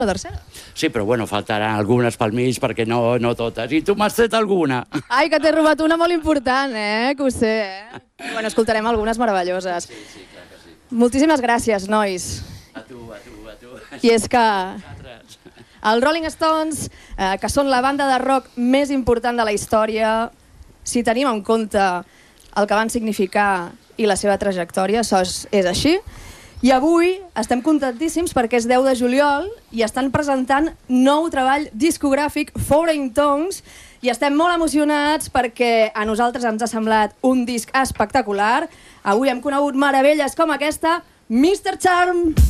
la tercera. Sí, però bueno, faltaran algunes pel mig perquè no totes. I tu m'has tret alguna? Ai, que t'he robat una molt important, que ho sé, Bueno, escoltarem algunes meravelloses. Sí, clar que sí. Moltíssimes gràcies, nois. A tu. I és que els Rolling Stones, que són la banda de rock més important de la història, si tenim en compte el que van significar i la seva trajectòria, això és així. I avui estem contentíssims perquè és 10 de juliol i estan presentant nou treball discogràfic, Foreign Tongues, i estem molt emocionats perquè a nosaltres ens ha semblat un disc espectacular. Avui hem conegut meravelles com aquesta, Mr. Charm!